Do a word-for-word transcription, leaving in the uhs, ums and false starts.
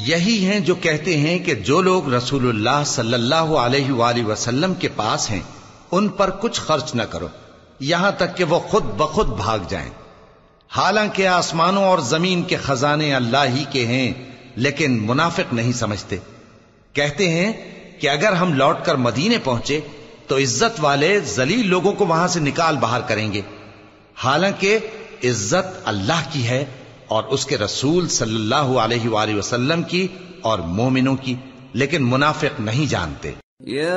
यही हैं जो कहते हैं कि जो लोग रसूलुल्लाह सल्लल्लाहु अलैहि वसल्लम के पास हैं उन पर कुछ खर्च न करो, यहां तक कि वो खुद ब खुद भाग जाएं। हालांकि आसमानों और जमीन के खजाने अल्लाह ही के हैं, लेकिन मुनाफिक नहीं समझते। कहते हैं कि अगर हम लौटकर मदीने पहुंचे तो इज्जत वाले जलील लोगों को वहां से निकाल बाहर करेंगे। हालांकि इज्जत अल्लाह की है और उसके रसूल सल्लल्लाहु अलैहि वसल्लम की और मोमिनों की, लेकिन मुनाफिक नहीं जानते।